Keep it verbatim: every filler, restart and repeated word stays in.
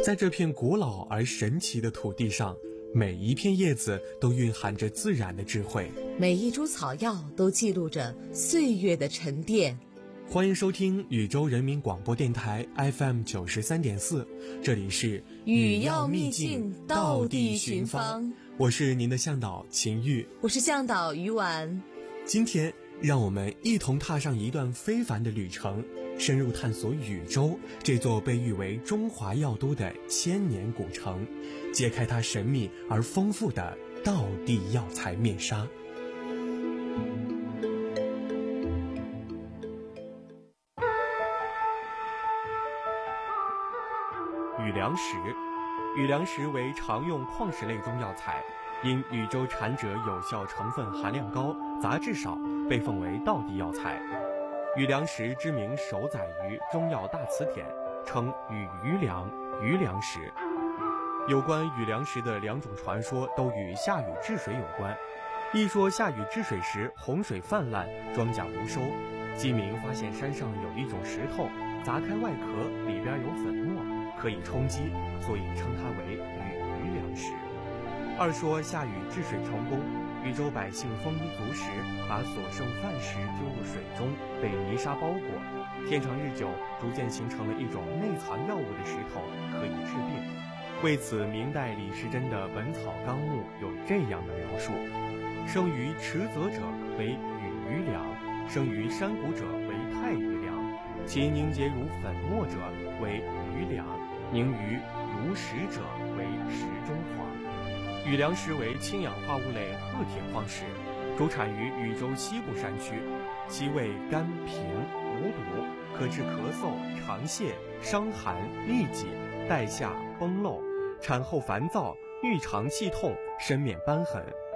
在这片古老而神奇的土地上，每一片叶子都蕴含着自然的智慧， 每一株草药都记录着岁月的沉淀。 欢迎收听宇宙人民广播电台 F M 九十三点四，这里是语要秘境，道地寻芳。 我是您的向导秦玉， 我是向导于婉。 今天让我们一同踏上一段非凡的旅程，深入探索禹州这座被誉为中华药都的千年古城，揭开它神秘而丰富的道地药材面纱。禹梁石，禹梁石为常用矿石类中药材，因禹州产者有效成分含量高，杂质少，被奉为道地药材。禹梁石之名首载于《中药大辞典》，称禹余梁、余梁石。有关禹梁石的两种传说都与下禹治水有关。一说下禹治水时洪水泛滥，庄稼无收，饥民发现山上有一种石头，砸开外壳，里边有粉末，可以充饥，所以称它为禹余梁石。二说下禹治水成功，禹州百姓丰衣足食，把所剩饭食丢入水中，被泥沙包裹，天长日久，逐渐形成了一种内藏药物的石头，可以治病。为此，明代李时珍的《本草纲目》有这样的描述：生于池泽者为禹余梁，生于山谷者为太余梁，其凝结如粉末者为余梁，凝于如石者为石中黄。禹梁石为氢氧化物类褐铁矿石，主产于禹州西部山区，其味甘平无毒，可治咳嗽、肠泻、伤寒、痢疾、带下、崩漏，产后烦躁、郁肠气痛、身面瘢痕。